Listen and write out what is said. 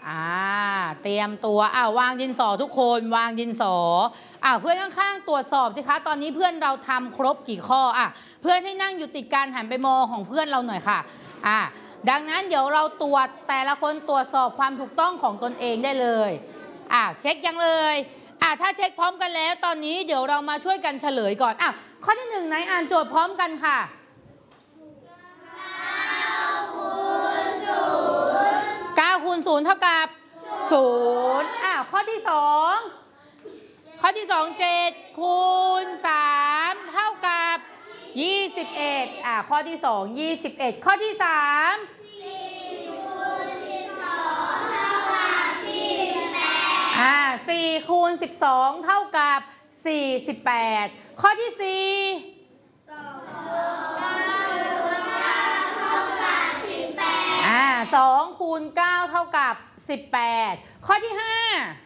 เตรียมตัววางดินสอทุกคนวางดินสอเพื่อนข้างๆตรวจสอบสิคะตอนนี้เพื่อนเราทำครบกี่ข้อเพื่อนที่นั่งอยู่ติดกันหันไปมองของเพื่อนเราหน่อยค่ะดังนั้นเดี๋ยวเราตรวจแต่ละคนตรวจสอบความถูกต้องของตนเองได้เลยเช็คยังเลยถ้าเช็คพร้อมกันแล้วตอนนี้เดี๋ยวเรามาช่วยกันเฉลยก่อนข้อที่1ไหนอ่านโจทย์พร้อมกันค่ะ9 คูณ 0 เท่ากับ0ข้อที่27 คูณ 3 เท่ากับ21ข้อที่2 21ข้อที่3 4 คูณ 12 เท่ากับ48ข้อที่4 2 คูณ 9 เท่ากับ18ข้อที่5